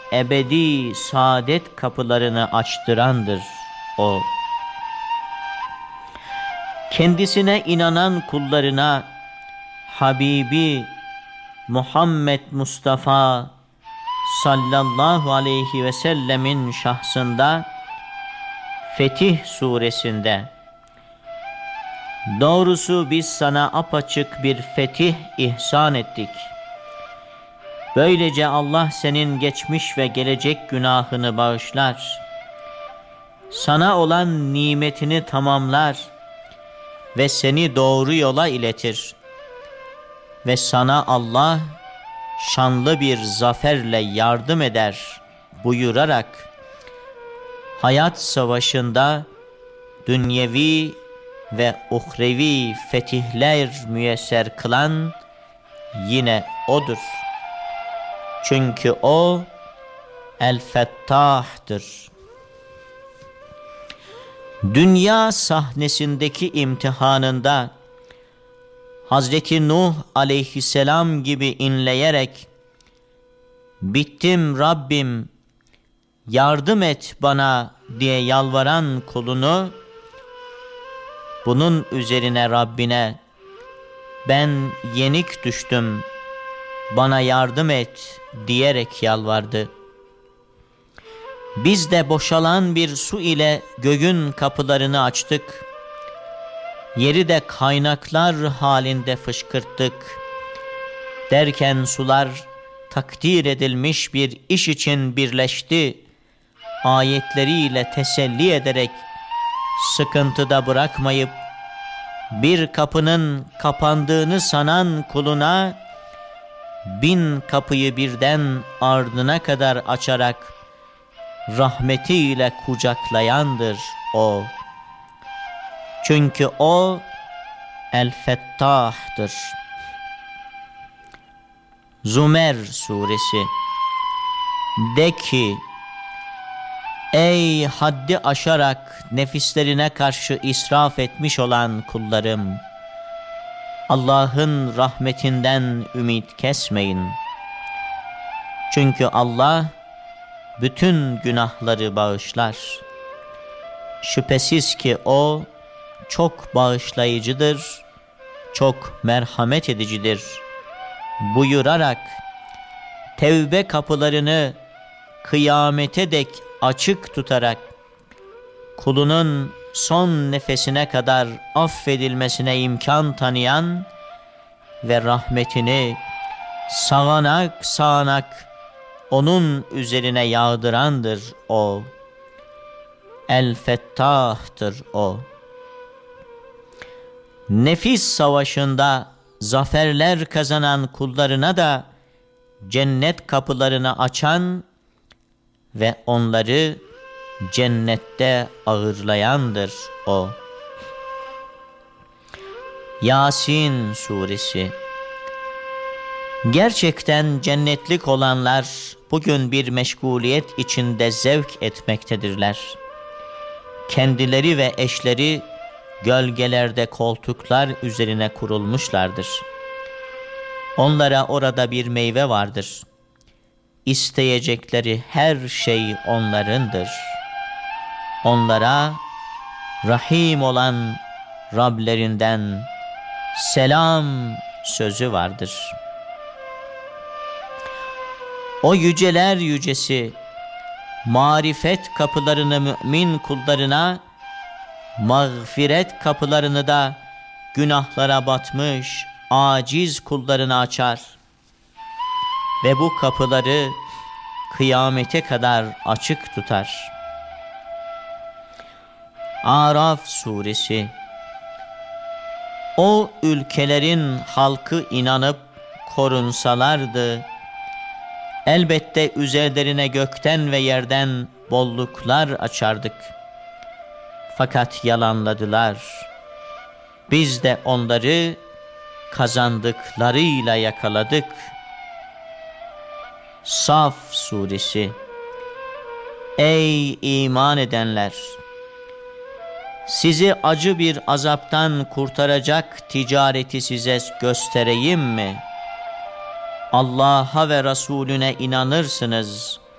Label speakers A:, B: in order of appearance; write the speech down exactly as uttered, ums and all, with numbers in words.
A: ebedi saadet kapılarını açtırandır o. Kendisine inanan kullarına Habibi Muhammed Mustafa sallallahu aleyhi ve sellemin şahsında Fetih suresinde, doğrusu biz sana apaçık bir fetih ihsan ettik. Böylece Allah senin geçmiş ve gelecek günahını bağışlar. Sana olan nimetini tamamlar ve seni doğru yola iletir. Ve sana Allah şanlı bir zaferle yardım eder buyurarak hayat savaşında dünyevi ve uhrevi fetihler müyesser kılan yine O'dur. Çünkü O El-Fettah'tır. Dünya sahnesindeki imtihanında Hazreti Nuh aleyhisselam gibi inleyerek "Bittim Rabbim, yardım et bana" diye yalvaran kulunu, bunun üzerine Rabbine "Ben yenik düştüm, bana yardım et" diyerek yalvardı. Biz de boşalan bir su ile göğün kapılarını açtık. Yeri de kaynaklar halinde fışkırttık. Derken sular takdir edilmiş bir iş için birleşti. Ayetleriyle teselli ederek sıkıntıda bırakmayıp bir kapının kapandığını sanan kuluna bin kapıyı birden ardına kadar açarak rahmetiyle kucaklayandır O. Çünkü O El-Fettah'tır. Zümer suresi. De ki, ey haddi aşarak nefislerine karşı israf etmiş olan kullarım, Allah'ın rahmetinden ümit kesmeyin. Çünkü Allah bütün günahları bağışlar. Şüphesiz ki O çok bağışlayıcıdır, çok merhamet edicidir buyurarak tevbe kapılarını kıyamete dek açık tutarak kulunun son nefesine kadar affedilmesine imkan tanıyan ve rahmetini sağanak sağanak onun üzerine yağdırandır O. El-Fettah'tır O. Nefis savaşında zaferler kazanan kullarına da cennet kapılarını açan ve onları cennette ağırlayandır O. Yasin suresi. Gerçekten cennetlik olanlar bugün bir meşguliyet içinde zevk etmektedirler. Kendileri ve eşleri gölgelerde koltuklar üzerine kurulmuşlardır. Onlara orada bir meyve vardır. İsteyecekleri her şey onlarındır. Onlara Rahim olan Rablerinden selam sözü vardır. O yüceler yücesi marifet kapılarını mümin kullarına, mağfiret kapılarını da günahlara batmış aciz kullarına açar ve bu kapıları kıyamete kadar açık tutar. Araf suresi. O ülkelerin halkı inanıp korunsalardı, elbette üzerlerine gökten ve yerden bolluklar açardık. Fakat yalanladılar. Biz de onları kazandıklarıyla yakaladık. Saf suresi. Ey iman edenler! Sizi acı bir azaptan kurtaracak ticareti size göstereyim mi? Allah'a ve Resulüne inanırsınız.